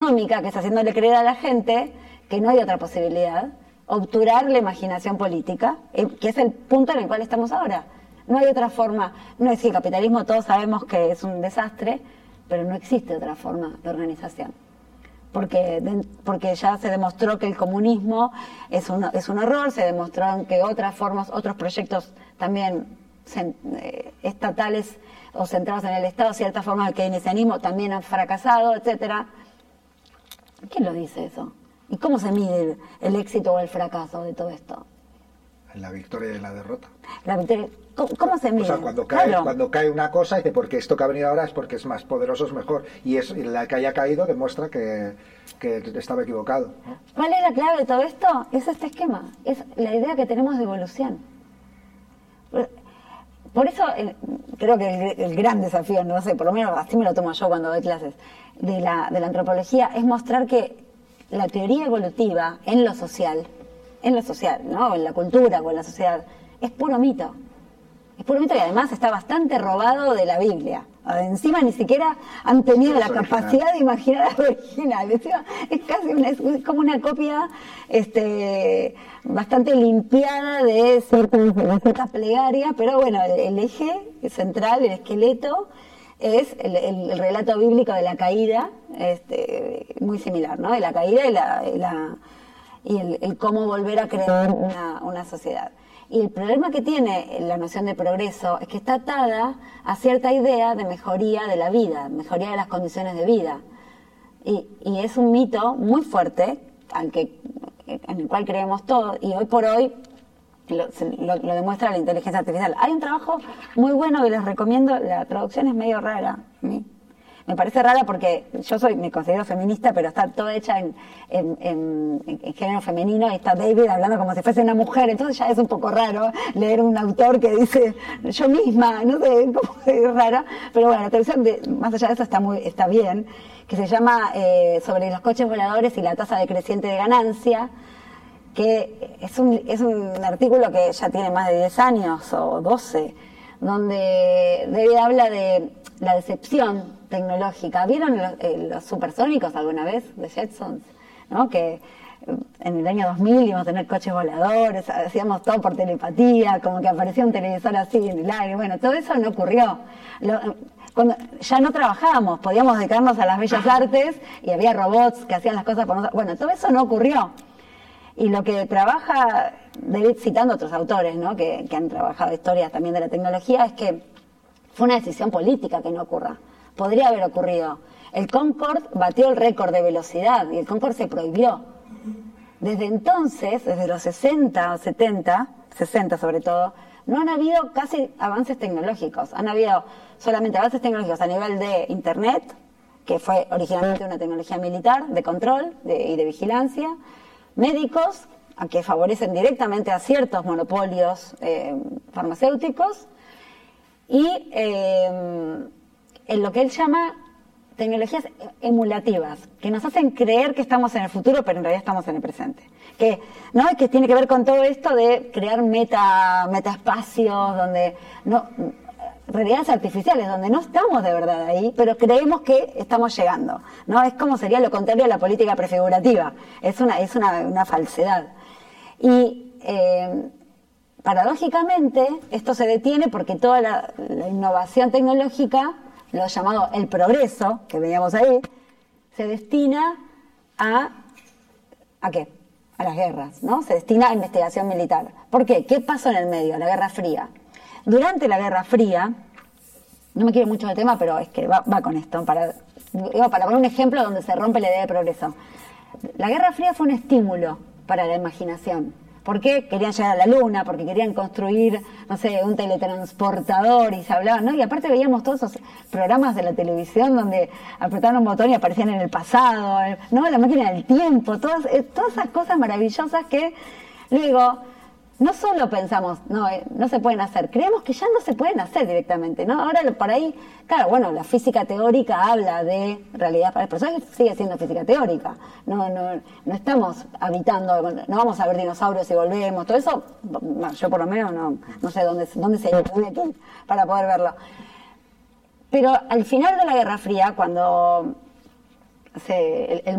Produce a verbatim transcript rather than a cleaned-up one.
económica, que es haciéndole creer a la gente que no hay otra posibilidad, obturar la imaginación política, eh, que es el punto en el cual estamos ahora. No hay otra forma. No es que el capitalismo todos sabemos que es un desastre, pero no existe otra forma de organización. Porque, de, porque ya se demostró que el comunismo es un, es un error, se demostró que otras formas, otros proyectos también cent, eh, estatales o centrados en el Estado, ciertas formas del keynesianismo también han fracasado, etcétera. ¿Quién lo dice eso? ¿Y cómo se mide el, el éxito o el fracaso de todo esto? La victoria y la derrota. La victoria, ¿cómo, cómo se mide? O sea, cuando cae, claro. cuando cae una cosa, dice, porque esto que ha venido ahora es porque es más poderoso, es mejor. Y, es, y la que haya caído demuestra que, que estaba equivocado, ¿no? ¿Cuál es la clave de todo esto? Es este esquema. Es la idea que tenemos de evolución. Por eso, el, creo que el, el gran desafío, no sé, por lo menos así me lo tomo yo cuando doy clases, de la, de la antropología, es mostrar que la teoría evolutiva en lo social, en lo social, ¿no? En la cultura o en la sociedad, es puro mito. Es puro mito y además está bastante robado de la Biblia. Encima ni siquiera han tenido la capacidad de imaginar algo original. Encima es casi una, es como una copia este, bastante limpiada de ciertas, de ciertas plegarias, pero bueno, el, el eje central, el esqueleto, es el, el, el relato bíblico de la caída, este, muy similar, ¿no? De la caída y, la, y, la, y el, el cómo volver a crear una, una sociedad. Y el problema que tiene la noción de progreso es que está atada a cierta idea de mejoría de la vida, mejoría de las condiciones de vida. Y, y es un mito muy fuerte, al que, en el cual creemos todos, y hoy por hoy Lo, lo, lo demuestra la inteligencia artificial. Hay un trabajo muy bueno que les recomiendo, la traducción es medio rara, ¿sí? Me parece rara porque yo soy, me considero feminista, pero está toda hecha en, en, en, en género femenino y está David hablando como si fuese una mujer, entonces ya es un poco raro leer un autor que dice yo misma, no sé, como es rara, pero bueno, la traducción de, más allá de eso está muy, está bien, que se llama eh, sobre los coches voladores y la tasa decreciente de ganancia, que es un, es un artículo que ya tiene más de diez años o doce, donde David habla de la decepción tecnológica. ¿Vieron los, eh, los supersónicos alguna vez de Jetsons? ¿No? Que en el año dos mil íbamos a tener coches voladores, hacíamos todo por telepatía, como que aparecía un televisor así en el aire. Bueno, todo eso no ocurrió. Lo, cuando ya no trabajábamos, podíamos dedicarnos a las bellas artes y había robots que hacían las cosas por nosotros. Bueno, todo eso no ocurrió. Y lo que trabaja David, citando a otros autores, ¿no? que, que han trabajado historias también de la tecnología, es que fue una decisión política que no ocurra. Podría haber ocurrido. El Concorde batió el récord de velocidad y el Concorde se prohibió. Desde entonces, desde los sesenta o setenta, sesenta sobre todo, no han habido casi avances tecnológicos. Han habido solamente avances tecnológicos a nivel de Internet, que fue originalmente una tecnología militar de control de, y de vigilancia, médicos, a que favorecen directamente a ciertos monopolios eh, farmacéuticos, y eh, en lo que él llama tecnologías emulativas, que nos hacen creer que estamos en el futuro, pero en realidad estamos en el presente. Que, ¿no? que tiene que ver con todo esto de crear meta, metaespacios, donde no, realidades artificiales, donde no estamos de verdad ahí, pero creemos que estamos llegando, ¿no? Es como sería lo contrario a la política prefigurativa. Es una, es una, una falsedad. Y eh, paradójicamente esto se detiene porque toda la, la innovación tecnológica, lo llamado el progreso, que veíamos ahí, se destina a ¿a qué? A las guerras, ¿no? Se destina a investigación militar. ¿Por qué? ¿Qué pasó en el medio? La Guerra Fría. Durante la Guerra Fría, no me quiero mucho del tema, pero es que va, va con esto, para, digo, para poner un ejemplo donde se rompe la idea de progreso. La Guerra Fría fue un estímulo para la imaginación. ¿Por qué? Querían llegar a la Luna, porque querían construir, no sé, un teletransportador y se hablaba, ¿no? Y aparte veíamos todos esos programas de la televisión donde apretaban un botón y aparecían en el pasado, ¿no? La máquina del tiempo, todas, todas esas cosas maravillosas que luego no solo pensamos, no, no se pueden hacer, creemos que ya no se pueden hacer directamente, ¿no? Ahora por ahí, claro, bueno, la física teórica habla de realidad para el personaje, sigue siendo física teórica, no, no, no estamos habitando, no vamos a ver dinosaurios y volvemos, todo eso, yo por lo menos no, no sé dónde, dónde se tiene que ir para poder verlo. Pero al final de la Guerra Fría, cuando se, el, el